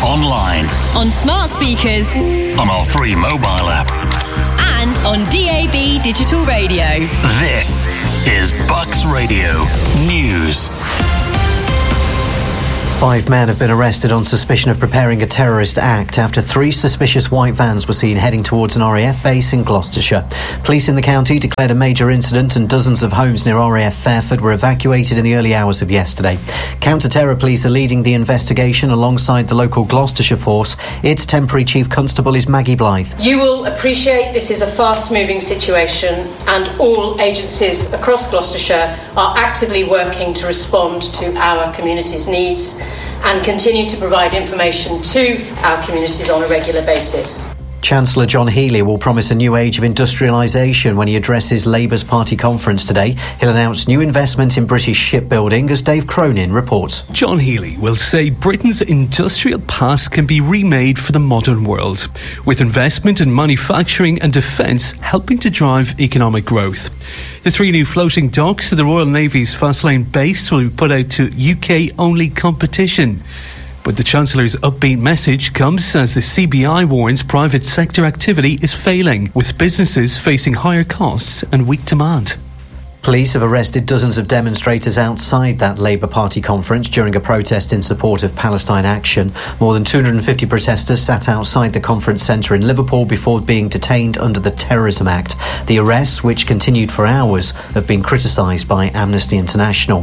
online, on smart speakers, on our free mobile app, and on DAB digital radio. This is Bucks Radio News. 5 men have been arrested on suspicion of preparing a terrorist act after 3 suspicious white vans were seen heading towards an RAF base in Gloucestershire. Police in the county declared a major incident and dozens of homes near RAF Fairford were evacuated in the early hours of yesterday. Counter-terror police are leading the investigation alongside the local Gloucestershire force. Its temporary chief constable is Maggie Blythe. You will appreciate this is a fast-moving situation and all agencies across Gloucestershire are actively working to respond to our community's needs and continue to provide information to our communities on a regular basis. Chancellor John Healey will promise a new age of industrialisation when he addresses Labour's party conference today. He'll announce new investment in British shipbuilding, as Dave Cronin reports. John Healey will say Britain's industrial past can be remade for the modern world, with investment in manufacturing and defence helping to drive economic growth. The 3 new floating docks to the Royal Navy's Fastlane base will be put out to UK-only competition. But the Chancellor's upbeat message comes as the CBI warns private sector activity is failing, with businesses facing higher costs and weak demand. Police have arrested dozens of demonstrators outside that Labour Party conference during a protest in support of Palestine Action. More than 250 protesters sat outside the conference centre in Liverpool before being detained under the Terrorism Act. The arrests, which continued for hours, have been criticised by Amnesty International.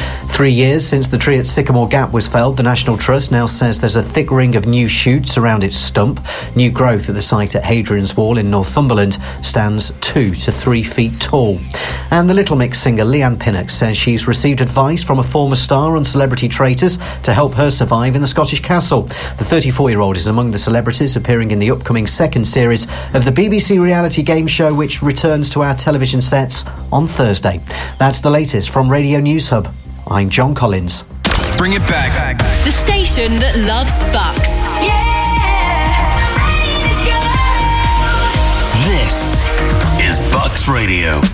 3 years since the tree at Sycamore Gap was felled, the National Trust now says there's a thick ring of new shoots around its stump. New growth at the site at Hadrian's Wall in Northumberland stands 2 to 3 feet tall. And the Little Mix singer Leanne Pinnock says she's received advice from a former star on Celebrity Traitors to help her survive in the Scottish castle. The 34-year-old is among the celebrities appearing in the upcoming second series of the BBC reality game show, which returns to our television sets on Thursday. That's the latest from Radio News Hub. I'm John Collins. Bring it back. The station that loves Bucks. This is Bucks Radio.